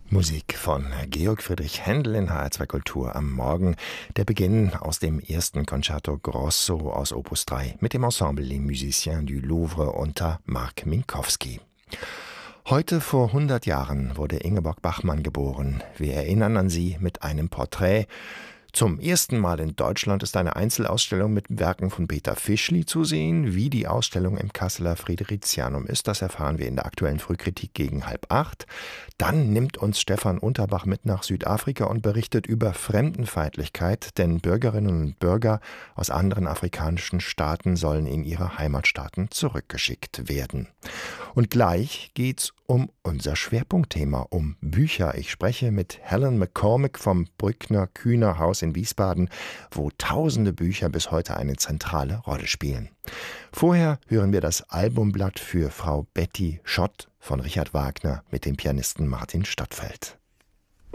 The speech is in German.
Musik von Georg Friedrich Händel in HR2 Kultur am Morgen. Der Beginn aus dem ersten Concerto Grosso aus Opus 3 mit dem Ensemble Les Musiciens du Louvre unter Mark Minkowski. Heute vor 100 Jahren wurde Ingeborg Bachmann geboren. Wir erinnern an sie mit einem Porträt. Zum ersten Mal in Deutschland ist eine Einzelausstellung mit Werken von Peter Fischli zu sehen. Wie die Ausstellung im Kasseler Fridericianum ist, das erfahren wir in der aktuellen Frühkritik gegen 7:30. Dann nimmt uns Stefan Unterbach mit nach Südafrika und berichtet über Fremdenfeindlichkeit, denn Bürgerinnen und Bürger aus anderen afrikanischen Staaten sollen in ihre Heimatstaaten zurückgeschickt werden. Und gleich geht's um unser Schwerpunktthema, um Bücher. Ich spreche mit Helen McCormick vom Brückner Kühner Haus in Wiesbaden, wo tausende Bücher bis heute eine zentrale Rolle spielen. Vorher hören wir das Albumblatt für Frau Betty Schott von Richard Wagner mit dem Pianisten Martin Stottfeld.